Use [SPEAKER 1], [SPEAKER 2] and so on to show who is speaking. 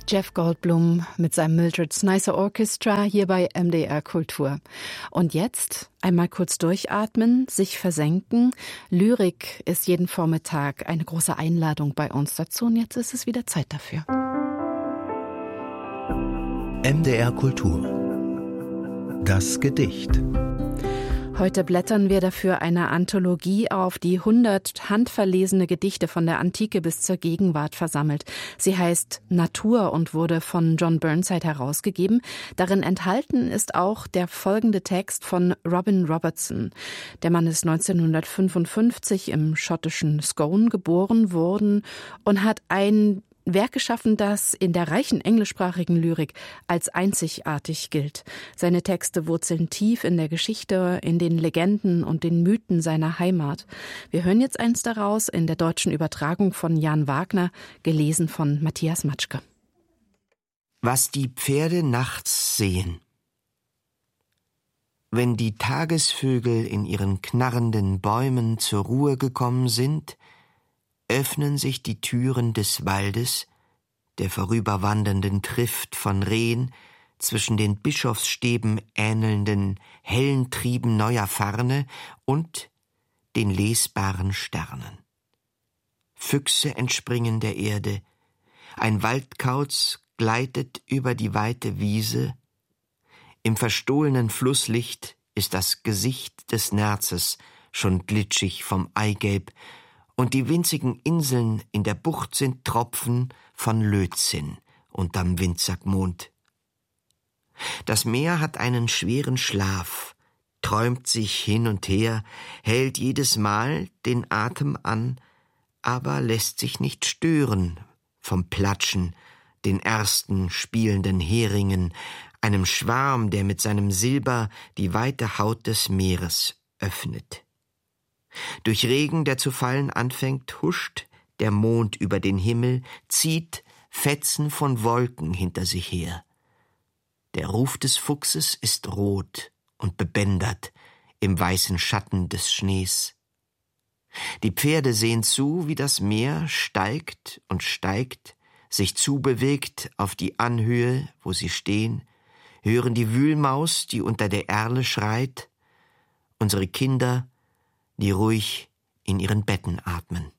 [SPEAKER 1] Jeff Goldblum mit seinem Mildred Sneisser Orchestra hier bei MDR Kultur. Und jetzt einmal kurz durchatmen, sich versenken. Lyrik ist jeden Vormittag eine große Einladung bei uns dazu und jetzt ist es wieder Zeit dafür.
[SPEAKER 2] MDR Kultur. Das Gedicht.
[SPEAKER 1] Heute blättern wir dafür eine Anthologie auf, die 100 handverlesene Gedichte von der Antike bis zur Gegenwart versammelt. Sie heißt Natur und wurde von John Burnside herausgegeben. Darin enthalten ist auch der folgende Text von Robin Robertson. Der Mann ist 1955 im schottischen Scone geboren worden und hat ein Werk geschaffen, das in der reichen englischsprachigen Lyrik als einzigartig gilt. Seine Texte wurzeln tief in der Geschichte, in den Legenden und den Mythen seiner Heimat. Wir hören jetzt eins daraus in der deutschen Übertragung von Jan Wagner, gelesen von Matthias Matschke.
[SPEAKER 3] Was die Pferde nachts sehen. Wenn die Tagesvögel in ihren knarrenden Bäumen zur Ruhe gekommen sind, öffnen sich die Türen des Waldes, der vorüberwandernden Trift von Rehen, zwischen den Bischofsstäben ähnelnden hellen Trieben neuer Farne und den lesbaren Sternen. Füchse entspringen der Erde, ein Waldkauz gleitet über die weite Wiese, im verstohlenen Flusslicht ist das Gesicht des Nerzes schon glitschig vom Eigelb, und die winzigen Inseln in der Bucht sind Tropfen von Lötzinn unterm Windsackmond. Das Meer hat einen schweren Schlaf, träumt sich hin und her, hält jedes Mal den Atem an, aber lässt sich nicht stören vom Platschen, den ersten spielenden Heringen, einem Schwarm, der mit seinem Silber die weite Haut des Meeres öffnet. Durch Regen, der zu fallen anfängt, huscht der Mond über den Himmel, zieht Fetzen von Wolken hinter sich her. Der Ruf des Fuchses ist rot und bebändert im weißen Schatten des Schnees. Die Pferde sehen zu, wie das Meer steigt und steigt, sich zubewegt auf die Anhöhe, wo sie stehen, hören die Wühlmaus, die unter der Erle schreit, unsere Kinder, die ruhig in ihren Betten atmen.